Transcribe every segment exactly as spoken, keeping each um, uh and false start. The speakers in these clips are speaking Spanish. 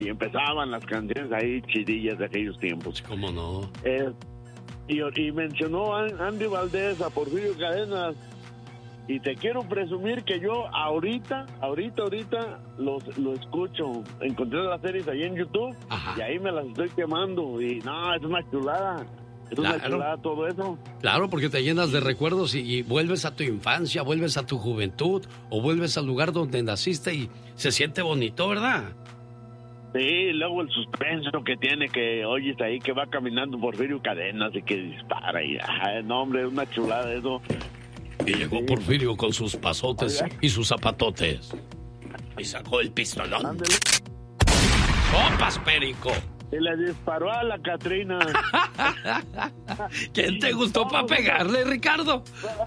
y empezaban las canciones ahí chidillas de aquellos tiempos. ¿Cómo no? Eh, y, y mencionó a Andy Valdés, a Porfirio Cadenas, y te quiero presumir que yo ahorita, ahorita, ahorita los, lo escucho. Encontré las series ahí en YouTube. Ajá. Y ahí me las estoy quemando. Y no, es una chulada. Es claro. una chulada todo eso. Claro, porque te llenas de recuerdos y, y vuelves a tu infancia, vuelves a tu juventud o vuelves al lugar donde naciste y se siente bonito, ¿verdad? Sí, luego el suspenso que tiene, que oyes ahí que va caminando Porfirio Cadenas y que dispara. Y, ay, no, hombre, es una chulada eso. Y llegó Porfirio con sus pasotes y sus zapatotes. Y sacó el pistolón. Ándale. ¡Sopas, perico! Y le disparó a la Catrina. ¿Quién te gustó para pegarle, Ricardo?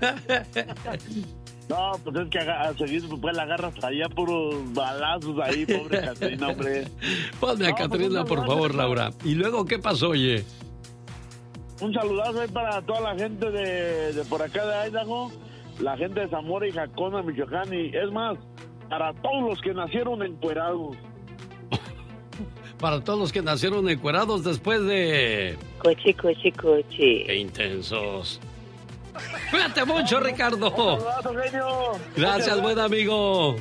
No, pues es que a seguir pues la agarras allá puros balazos ahí, pobre Catrina, hombre. Ponme a no, Catrina, pues por favor, Laura. ¿Y luego qué pasó, oye? Un saludazo ahí para toda la gente de, de por acá de Idaho, la gente de Zamora y Jacona, Michoacán, y es más, para todos los que nacieron encuerados. Para todos los que nacieron encuerados después de... Coche, coche, coche. ¡Qué intensos! ¡Cuídate mucho, Ricardo! Un saludazo, genio. Gracias, buen amigo.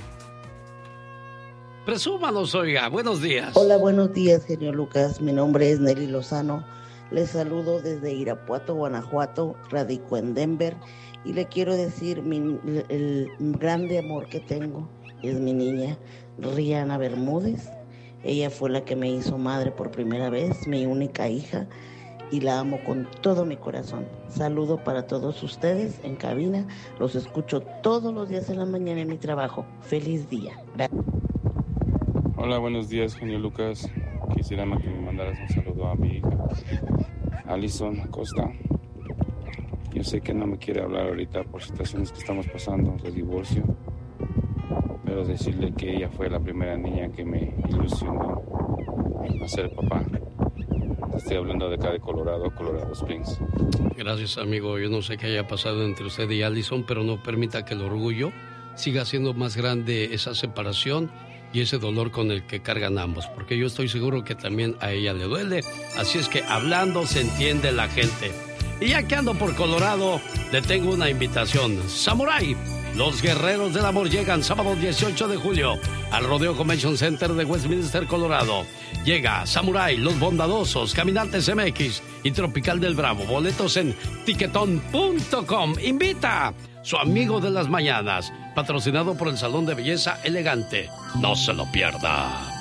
Presúmanos, oiga. Buenos días. Hola, buenos días, genio Lucas. Mi nombre es Nelly Lozano. Les saludo desde Irapuato, Guanajuato. Radico en Denver. Y le quiero decir, mi, el, el grande amor que tengo es mi niña, Rihanna Bermúdez. Ella fue la que me hizo madre por primera vez, mi única hija. Y la amo con todo mi corazón. Saludo para todos ustedes en cabina. Los escucho todos los días en la mañana en mi trabajo. Feliz día. Gracias. Hola, buenos días, genio Lucas. Quisiera que me mandaras un saludo a mi hija, Alison Costa. Yo sé que no me quiere hablar ahorita por situaciones que estamos pasando de divorcio, pero decirle que ella fue la primera niña que me ilusionó a ser papá. Estoy hablando de acá de Colorado, Colorado Springs. Gracias, amigo. Yo no sé qué haya pasado entre usted y Allison, pero no permita que el orgullo siga siendo más grande esa separación y ese dolor con el que cargan ambos, porque yo estoy seguro que también a ella le duele. Así es que hablando se entiende la gente. Y ya que ando por Colorado, le tengo una invitación. Samurai, los guerreros del amor llegan sábado dieciocho de julio al Rodeo Convention Center de Westminster, Colorado. Llega Samurai, Los Bondadosos, Caminantes M X y Tropical del Bravo. Boletos en tiquetón punto com. Invita su amigo de las mañanas, patrocinado por el Salón de Belleza Elegante. No se lo pierda.